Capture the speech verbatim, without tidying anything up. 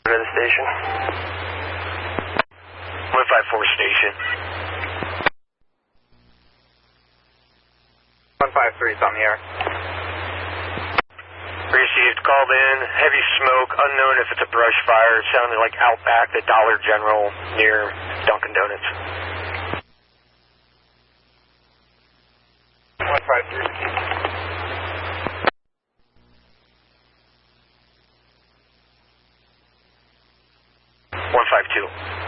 To the station. one five four station. one five three is on the air. Received, called in, heavy smoke, unknown if it's a brush fire. It sounded like out back, the Dollar General near Dunkin' Donuts. one five three. one five two.